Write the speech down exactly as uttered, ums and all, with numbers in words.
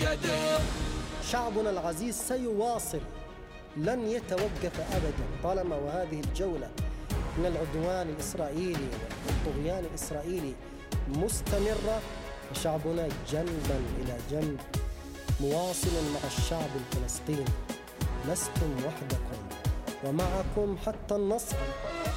قدر. شعبنا العزيز سيواصل، لن يتوقف أبدا طالما وهذه الجولة من العدوان الإسرائيلي والطغيان الإسرائيلي مستمرة. شعبنا جنبا إلى جنب مواصلا مع الشعب الفلسطيني. لستم وحدكم ومعكم حتى النصر.